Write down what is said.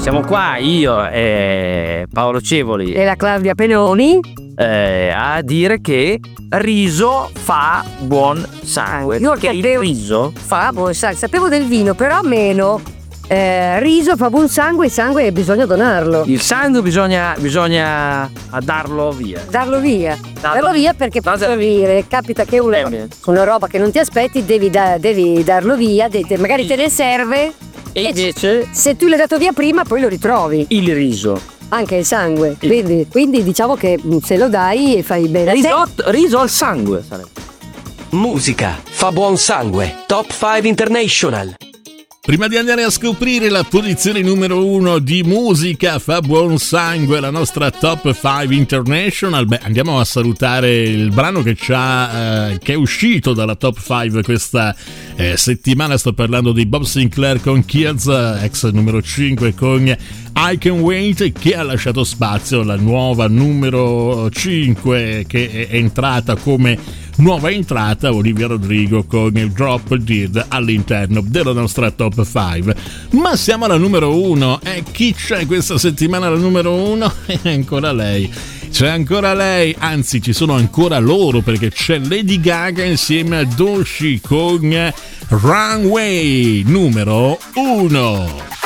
Siamo qua io e Paolo Cevoli e la Claudia Peloni a dire che riso fa buon sangue. Io che il riso fa buon sangue. Sapevo del vino, però meno. Riso fa buon sangue, il sangue bisogna donarlo. Il sangue bisogna darlo via. Darlo via perché posso dire, capita che una roba che non ti aspetti devi darlo via, magari te ne serve. E invece se tu l'hai dato via prima poi lo ritrovi. Il riso. Anche il sangue. Quindi diciamo che se lo dai e fai bene. Riso al sangue sarebbe. Musica fa buon sangue. Top 5 International. Prima di andare a scoprire la posizione numero 1 di Musica fa buon sangue, la nostra Top 5 International, andiamo a salutare il brano che è uscito dalla Top 5 questa settimana. Sto parlando di Bob Sinclair con Kids, ex numero 5 con I Can Wait, che ha lasciato spazio alla nuova numero 5 che è entrata come nuova entrata, Olivia Rodrigo con il Drop Dead all'interno della nostra Top 5. Ma siamo alla numero 1 e chi c'è questa settimana alla numero 1? È ancora lei. C'è ancora lei, anzi ci sono ancora loro, perché c'è Lady Gaga insieme a Doechii con Runway numero 1.